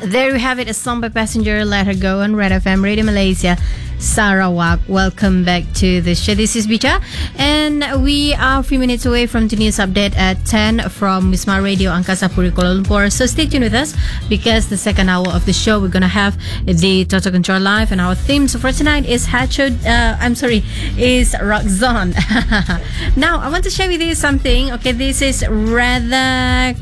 There we have it, a song by Passenger, Let Her Go on Red FM, Radio Malaysia, Sarawak. Welcome back to the show. This is Bija, and we are a few minutes away from the news update at 10 from Wisma Radio Angkasa Puri, Kuala Lumpur. So stay tuned with us, because the second hour of the show, we're going to have the Total Control Live, and our theme for tonight is is Rock Zone. Now, I want to share with you something. Okay, this is rather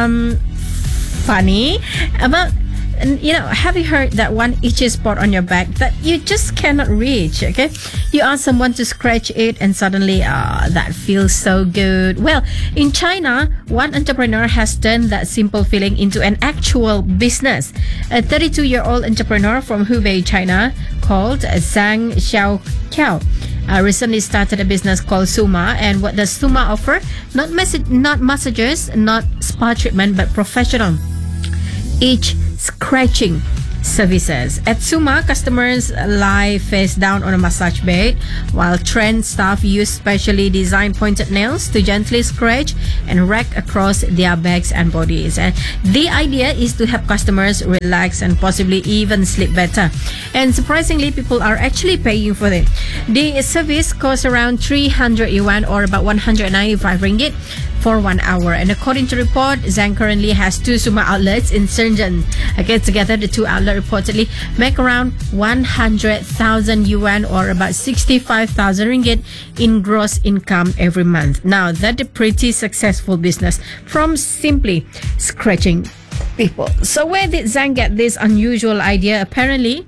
funny about, have you heard that one itchy spot on your back that you just cannot reach? Okay, you ask someone to scratch it and suddenly that feels so good. Well, in China, one entrepreneur has turned that simple feeling into an actual business. A 32-year-old entrepreneur from Hubei, China, called Zhang Xiaoqiao recently started a business called Suma. And what does Suma offer? Not massages, not spa treatment, but professional itch scratching services. At Suma, customers lie face down on a massage bed, while trained staff use specially designed pointed nails to gently scratch and rack across their backs and bodies. And the idea is to help customers relax and possibly even sleep better. And surprisingly, people are actually paying for it. The service costs around 300 yuan, or about 195 ringgit, for 1 hour. And according to report, Zhang currently has 2 Suma outlets in Shenzhen. Okay, together the 2 outlets reportedly make around 100,000 yuan, or about 65,000 ringgit in gross income every month. Now, that's a pretty successful business from simply scratching people. So where did Zhang get this unusual idea? Apparently,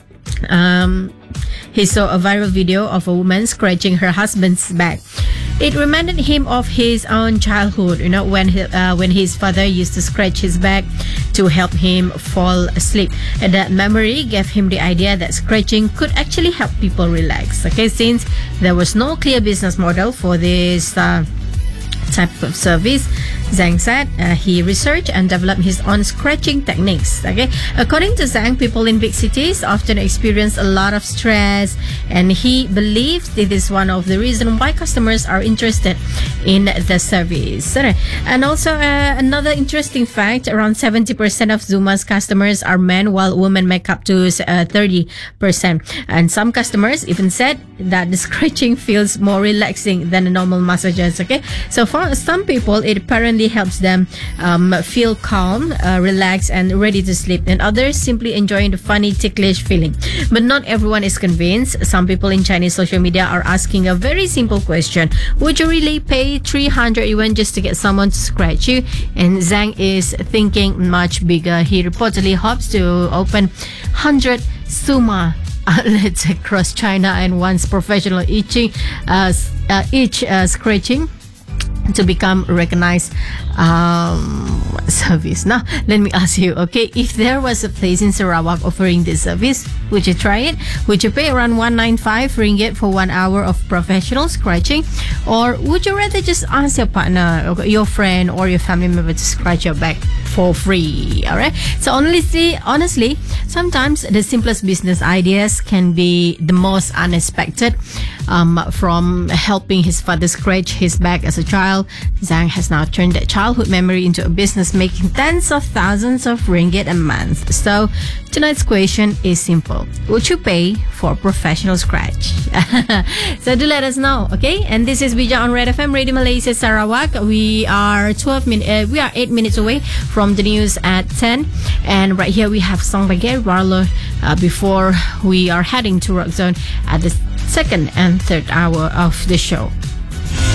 he saw a viral video of a woman scratching her husband's back. It reminded him of his own childhood, when his father used to scratch his back to help him fall asleep. And that memory gave him the idea that scratching could actually help people relax. Okay, since there was no clear business model for this type of service, Zhang said he researched and developed his own scratching techniques. Okay, according to Zhang, people in big cities often experience a lot of stress, and he believes this is one of the reasons why customers are interested in the service. And also another interesting fact, around 70% of Zuma's customers are men, while women make up to 30%. And some customers even said that the scratching feels more relaxing than the normal massages. Okay, so for some people, it apparently helps them feel calm, relaxed, and ready to sleep, and others simply enjoying the funny ticklish feeling. But not everyone is convinced. Some people in Chinese social media are asking a very simple question: would you really pay 300 yuan just to get someone to scratch you? And Zhang is thinking much bigger. He reportedly hopes to open 100 Suma outlets across China and wants professional itch scratching to become recognized service. Now, let me ask you, okay, if there was a place in Sarawak offering this service, would you try it? Would you pay around 195 ringgit for 1 hour of professional scratching? Or would you rather just ask your partner, or your friend, or your family member to scratch your back for free? All right. So honestly, sometimes the simplest business ideas can be the most unexpected. From helping his father scratch his back as a child, Zhang has now turned that childhood memory into a business, making tens of thousands of ringgit a month. So tonight's question is simple: would you pay for professional scratch? So do let us know, okay? And this is Bija on Red FM, Radio Malaysia, Sarawak. We are 8 minutes away from the news at 10, and right here we have song by Gary Barlow before we are heading to Rock Zone at the second and third hour of the show.